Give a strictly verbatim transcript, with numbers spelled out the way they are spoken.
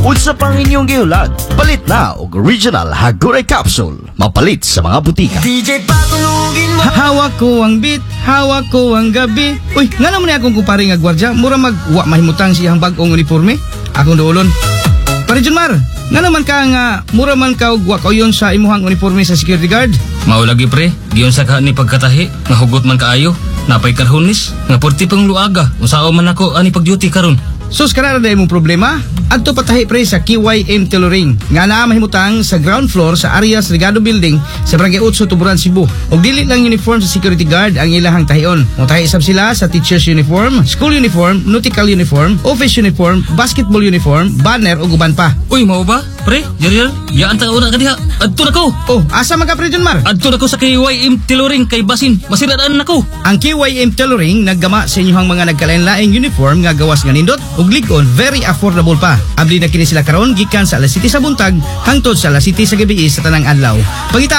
Unsa pang inyong gihulat? Palit na og original Hagoray Capsule. Mapalit sa mga butika. D J patulugin mo. Hawak ko ang beat, hawak ko ang gabi. Uy, nga naman ni akong kupari nga gwardya, mura magwa mahimutang siyang bagong uniforme. Akong doolon. Pare Junmar, nga naman ka nga mura man ka og wa kayon sa imuhang uniforme sa security guard. Mao lagi pre, giyon sa ka ni pagkatahi, nga hugot man kaayo. Napay karhunis, nga porti pang luaga. Unsao man ako ani pag-duty karon. Sus kanara day mong problema? Adto patahi pre sa K Y M Tailoring nga naa mahimutang sa ground floor sa Arias Regado Building sa Barangay eight Tuburan, Cebu. Og dili lang uniform sa security guard ang ilahang tahion. Motahi sab sila sa teacher's uniform, school uniform, nautical uniform, office uniform, basketball uniform, banner ug uban pa. Uy, mao ba? Pre, Jeriel, yaan ta una ka diha. Adto na ko. Oh, asa man ka pre Junmar? Adto na ko sa K Y M Tailoring kay basin. Masiradaan na ko. Ang K Y M Tailoring naggama sa inyong mga nagkalain-laing uniform nga gawas nga nindot ug lig-on, very affordable pa. Abli na kini sila karon gikan sa alas siyete sa buntag hangtod sa alas siyete sa gabi sa tanang adlaw. Pangita